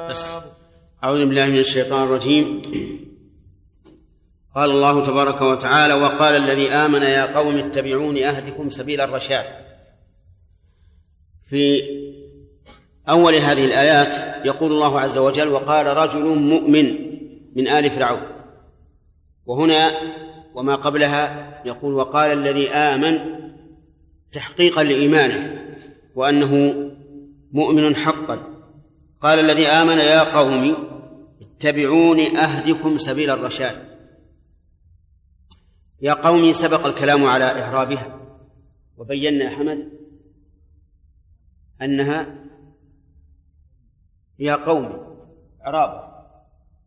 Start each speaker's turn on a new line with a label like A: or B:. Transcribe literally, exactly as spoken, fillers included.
A: بس. أعوذ بالله من الشيطان الرجيم. قال الله تبارك وتعالى: وقال الذي آمن يا قوم اتبعون أهدكم سبيل الرشاد. في أول هذه الآيات يقول الله عز وجل: وقال رجل مؤمن من آل فرعون. وهنا وما قبلها يقول: وقال الذي آمن تحقيقا لإيمانه وأنه مؤمن حقا. قال الذي آمن يا قوم اتبعون أهدكم سبيل الرشاد. يا قوم سبق الكلام على إعرابها، وبينا يا حمد أنها يا قوم إعراب